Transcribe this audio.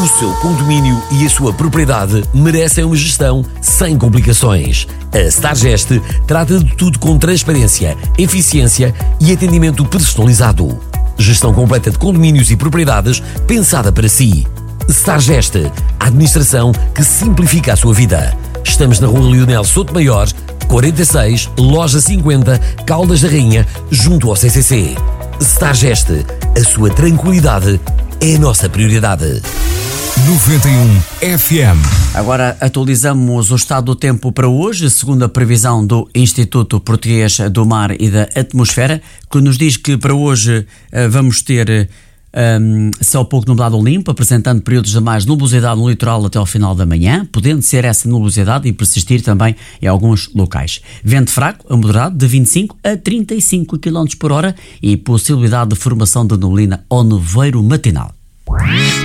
O seu condomínio e a sua propriedade merecem uma gestão sem complicações. A Stargest trata de tudo com transparência, eficiência e atendimento personalizado. Gestão completa de condomínios e propriedades pensada para si. Stargest, a administração que simplifica a sua vida. Estamos na Rua Leonel Sotomayor, 46, Loja 50, Caldas da Rainha, junto ao CCC. Stargest, a sua tranquilidade é a nossa prioridade. 91 FM. Agora atualizamos o estado do tempo para hoje, segundo a previsão do Instituto Português do Mar e da Atmosfera, que nos diz que para hoje vamos ter céu pouco nublado ou limpo, apresentando períodos de mais nubosidade no litoral até ao final da manhã, podendo ser essa nubosidade e persistir também em alguns locais. Vento fraco a moderado de 25 a 35 km por hora e possibilidade de formação de neblina ou nevoeiro matinal.